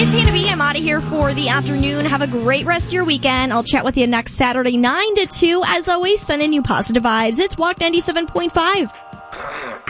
it's Hannah B. I'm out of here for the afternoon. Have a great rest of your weekend. I'll chat with you next Saturday, 9 to 2. As always, sending you positive vibes. It's Walk 97.5.